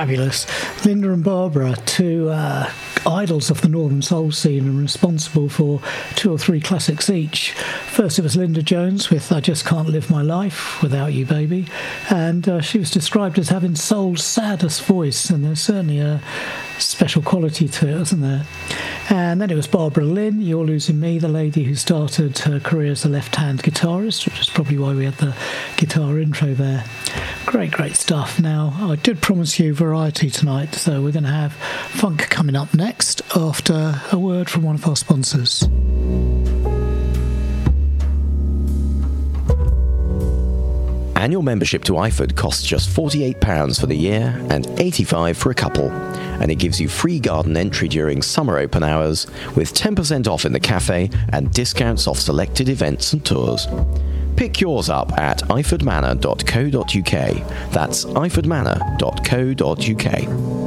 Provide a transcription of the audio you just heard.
Fabulous. Linda and Barbara, two idols of the Northern Soul scene and responsible for 2 or 3 classics each. First it was Linda Jones with I Just Can't Live My Life Without You Baby, and she was described as having soul's saddest voice, and there's certainly a special quality to it, isn't there? And then it was Barbara Lynn, You're Losing Me, the lady who started her career as a left-hand guitarist, which is probably why we had the guitar intro there. Great stuff. Now, I did promise you variety tonight, so we're going to have funk coming up next after a word from one of our sponsors. Annual membership to IFOD costs just £48 for the year and £85 for a couple, and it gives you free garden entry during summer open hours with 10% off in the cafe and discounts off selected events and tours. Pick yours up at ifordmanor.co.uk. That's ifordmanor.co.uk.